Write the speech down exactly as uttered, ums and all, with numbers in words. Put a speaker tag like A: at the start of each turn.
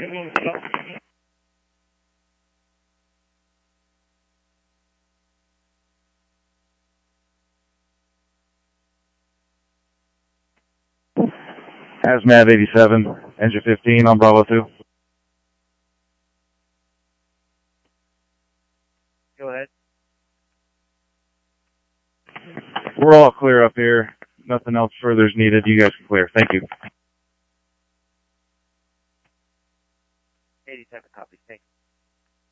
A: Hazmat eighty-seven, engine fifteen on Bravo two. Go ahead. We're all clear up here. Nothing else further is needed. You guys are clear. Thank you.